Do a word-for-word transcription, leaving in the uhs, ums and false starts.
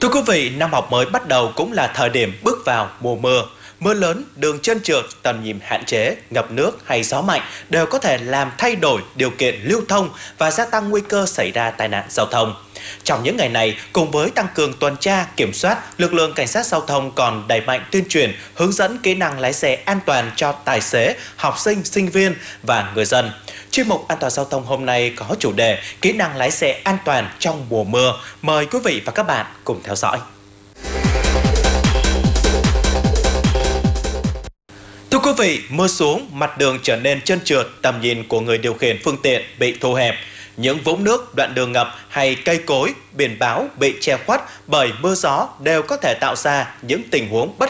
Thưa quý vị, năm học mới bắt đầu cũng là thời điểm bước vào mùa mưa. Mưa lớn, đường trơn trượt, tầm nhìn hạn chế, ngập nước hay gió mạnh đều có thể làm thay đổi điều kiện lưu thông và gia tăng nguy cơ xảy ra tai nạn giao thông. Trong những ngày này, cùng với tăng cường tuần tra, kiểm soát, lực lượng cảnh sát giao thông còn đẩy mạnh tuyên truyền, hướng dẫn kỹ năng lái xe an toàn cho tài xế, học sinh, sinh viên và người dân. Chuyên mục An toàn giao thông hôm nay có chủ đề kỹ năng lái xe an toàn trong mùa mưa. Mời quý vị và các bạn cùng theo dõi. Thưa quý vị, mưa xuống, mặt đường trở nên trơn trượt, tầm nhìn của người điều khiển phương tiện bị thu hẹp. Những vũng nước, đoạn đường ngập hay cây cối, biển báo bị che khuất bởi mưa gió đều có thể tạo ra những tình huống bất